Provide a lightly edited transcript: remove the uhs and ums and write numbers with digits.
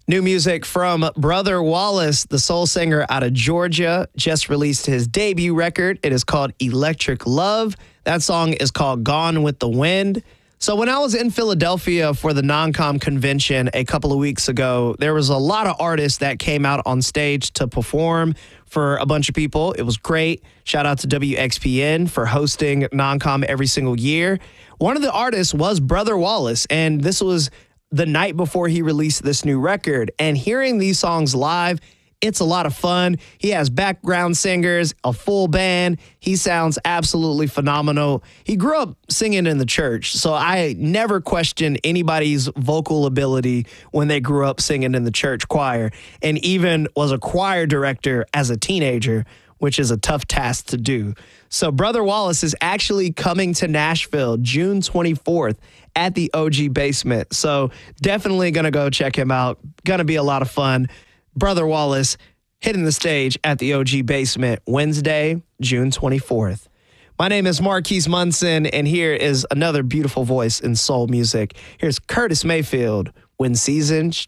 New music from Brother Wallace, the soul singer out of Georgia, just released his debut record. It is called Electric Love. That song is called Gone with the Wind. So when I was in Philadelphia for the Non-Com convention a couple of weeks ago, there was a lot of artists that came out on stage to perform for a bunch of people. It was great. Shout out to WXPN for hosting Non-Com every single year. One of the artists was Brother Wallace, and this was the night before he released this new record. And hearing these songs live, it's a lot of fun. He has background singers, a full band. He sounds absolutely phenomenal. He grew up singing in the church, so I never questioned anybody's vocal ability when they grew up singing in the church choir, and even was a choir director as a teenager, which is a tough task to do. So Brother Wallace is actually coming to Nashville June 24th at the OG Basement. So definitely going to go check him out. Going to be a lot of fun. Brother Wallace hitting the stage at the OG Basement Wednesday, June 24th. My name is Marquise Munson, and here is another beautiful voice in soul music. Here's Curtis Mayfield, When Seasons